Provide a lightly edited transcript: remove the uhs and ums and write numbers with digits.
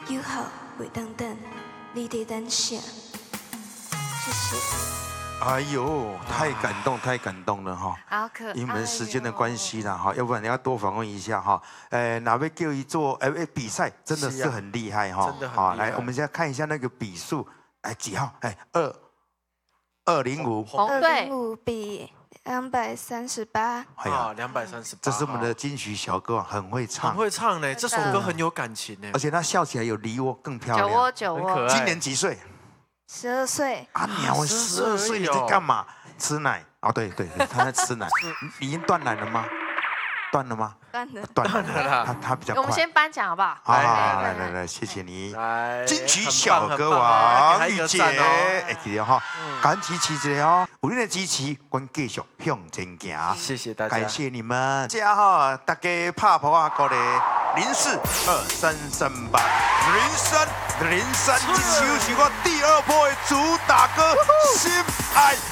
友好袂当等，你得等下。谢谢。 哎呦，太感动，太感动了哈！ 好可爱。 因为时间的关系啦哈，要不然你要多访问一下哈。哪位叫一做比赛真的是很厉害哈。 真的很厉害。 来，我们现在看一下那个比数，几号？205。 红队 205比238。 哎呀 ，238。 这是我们的金曲小哥，很会唱。 很会唱呢，这首歌很有感情呢。 而且他笑起来有梨窝更漂亮。 酒窝。 今年几岁 ？12岁。 啊，鸟，12岁你在干嘛？吃奶？哦，对，他在吃奶。你已经断奶了吗？断了吗？ 断了啦。他比较快。 我们先颁奖好不好？ 好，来，谢谢你。 来， 金曲小歌王玉姐，记得哈，感支持一下哦，有你的支持，我们继续向前行。 谢谢大家， 感谢你们。家哈，大家拍婆啊，鼓励04233803，这首是我第2波的主打歌《心爱